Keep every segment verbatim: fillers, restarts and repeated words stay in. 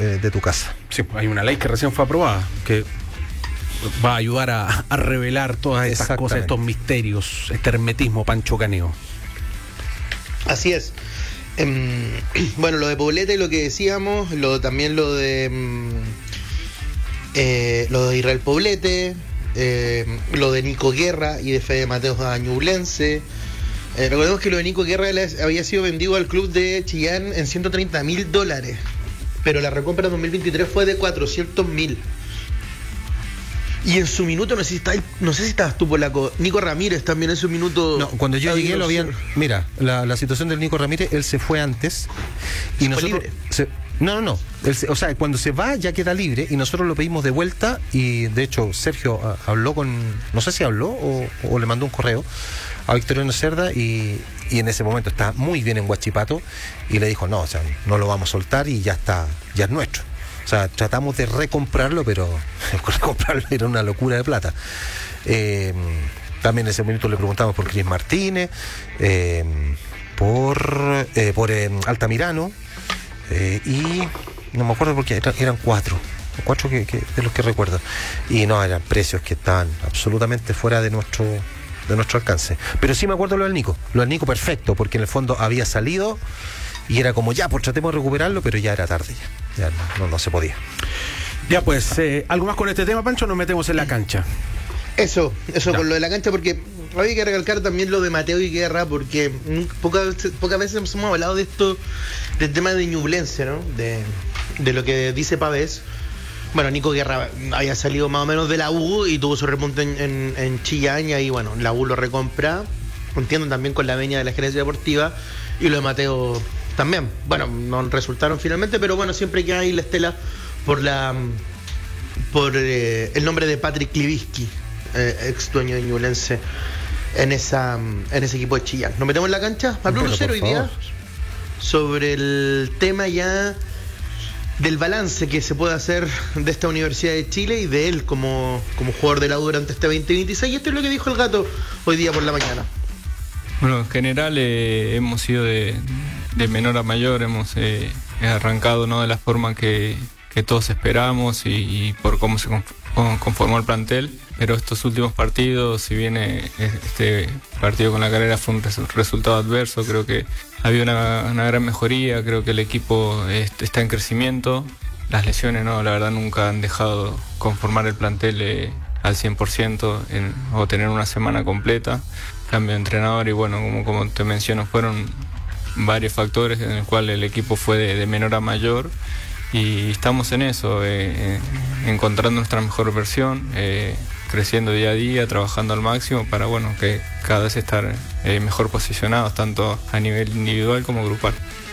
eh, de tu casa. Sí, hay una ley que recién fue aprobada que va a ayudar a, a revelar todas estas cosas, estos misterios, este hermetismo Pancho Caneo. Así es. Um, bueno, lo de Poblete y lo que decíamos, lo también lo de um, eh, lo de Israel Poblete, eh, lo de Nico Guerra y de Fede Mateos a Ñublense. Eh, recordemos que lo de Nico Guerra había sido vendido al club de Chillán en ciento treinta mil dólares, pero la recompra dos mil veintitrés fue de cuatrocientos mil. Y en su minuto, no sé si está, no sé si estabas tú, Polaco, Nico Ramírez también en su minuto. No, cuando yo llegué lo habían. Mira, la, la situación del Nico Ramírez, él se fue antes y nosotros. Se, no, no, no. Él se, o sea, cuando se va ya queda libre y nosotros lo pedimos de vuelta y de hecho Sergio a, habló con. No sé si habló o, o le mandó un correo a Victoriano Cerda y, y en ese momento está muy bien en Huachipato y le dijo, no, o sea, no lo vamos a soltar y ya está, ya es nuestro. O sea, tratamos de recomprarlo, pero recomprarlo era una locura de plata. Eh, también en ese momento le preguntamos por Cris Martínez, eh, por, eh, por eh, Altamirano, eh, y no me acuerdo porque eran, eran cuatro, cuatro que, que, de los que recuerdo. Y no, eran precios que estaban absolutamente fuera de nuestro, de nuestro alcance. Pero sí me acuerdo lo del Nico, lo del Nico perfecto, porque en el fondo había salido y era como ya, pues tratemos de recuperarlo, pero ya era tarde ya, ya no, no, no se podía. Ya pues, eh, ¿algo más con este tema, Pancho? Nos metemos en la cancha. Eso, eso ya. Con lo de la cancha, porque había que recalcar también lo de Mateo y Guerra, porque pocas, pocas veces hemos hablado de esto, del tema de Ñublense, ¿no? De, de lo que dice Pavés. Bueno, Nico Guerra había salido más o menos de la U y tuvo su repunte en, en, en Chillán, y ahí, bueno, la U lo recompra, entiendo también con la veña de la gerencia deportiva, y lo de Mateo también. Bueno, no resultaron finalmente, pero bueno, siempre queda ahí la estela por la por eh, el nombre de Patrick Kliviski, eh, ex dueño de Ñublense, en esa en ese equipo de Chillán. Nos metemos en la cancha, Pablo Lucero, hoy día sobre el tema ya del balance que se puede hacer de esta Universidad de Chile y de él como, como jugador de la U durante este veinte veintiséis. Y esto es lo que dijo el Gato hoy día por la mañana. Bueno, en general eh, hemos ido de, de menor a mayor, hemos eh, arrancado, ¿no?, de la forma que, que todos esperamos y, y por cómo se conformó el plantel, pero estos últimos partidos, si bien eh, este partido con La Calera fue un res- resultado adverso, creo que había una, una gran mejoría, creo que el equipo eh, está en crecimiento, las lesiones, no, la verdad nunca han dejado conformar el plantel eh, al cien por ciento en, o tener una semana completa. Cambio de entrenador y bueno, como, como te menciono, fueron varios factores en el cual el equipo fue de, de menor a mayor y estamos en eso, eh, eh, encontrando nuestra mejor versión, eh, creciendo día a día, trabajando al máximo para bueno que cada vez estar eh, mejor posicionados, tanto a nivel individual como grupal.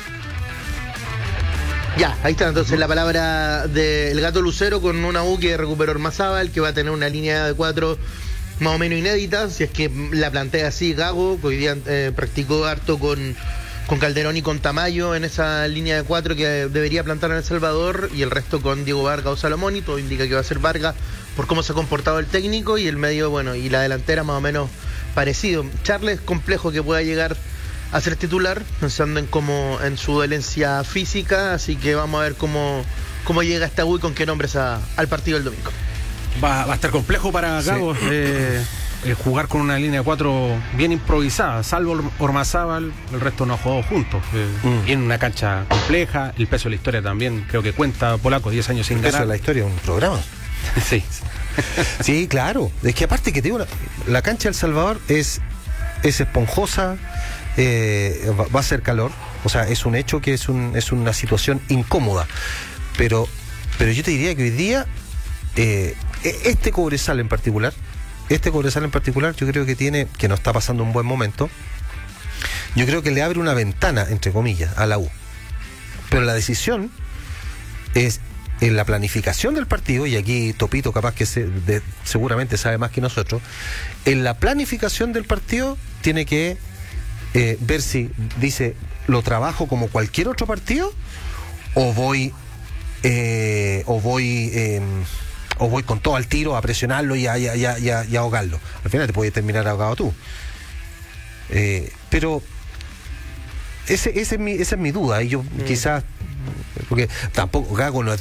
Ya, ahí está entonces la palabra del Gato Lucero con una U que recuperó Ormazábal, que va a tener una línea de cuatro más o menos inédita, si es que la plantea así Gago, que hoy día eh, practicó harto con, con Calderón y con Tamayo en esa línea de cuatro que debería plantar en El Salvador, y el resto con Diego Vargas o Salomón, y todo indica que va a ser Vargas por cómo se ha comportado el técnico, y el medio, bueno, y la delantera más o menos parecido. Charles, complejo que pueda llegar a ser titular, pensando en cómo, en su dolencia física, así que vamos a ver cómo, cómo llega esta U y con qué nombres a, al partido del domingo. Va, va a estar complejo para Gago, sí. eh, eh, jugar con una línea de cuatro bien improvisada, salvo Ormazábal, el resto no ha jugado juntos. Eh, mm. Y en una cancha compleja, el peso de la historia también, creo que cuenta, Polaco, diez años sin el ganar. El peso de la historia es un programa. Sí. Sí, claro. Es que aparte que te digo, la, la cancha del Salvador es, es esponjosa, eh, va, va a ser calor, o sea, es un hecho que es, un, es una situación incómoda. Pero, pero yo te diría que hoy día... Eh, este Cobresal en particular, este Cobresal en particular, yo creo que tiene, que no está pasando un buen momento, yo creo que le abre una ventana, entre comillas, a la U. Pero la decisión es en la planificación del partido, y aquí Topito capaz que se, de, seguramente sabe más que nosotros, en la planificación del partido tiene que eh, ver si dice, lo trabajo como cualquier otro partido, o voy, eh, o voy... Eh, o voy con todo al tiro a presionarlo y a, y a, y a, y a, y a ahogarlo. Al final te puedes terminar ahogado tú. Eh, pero ese, ese es mi, esa es mi duda. Y yo mm. quizás, porque tampoco Gago no,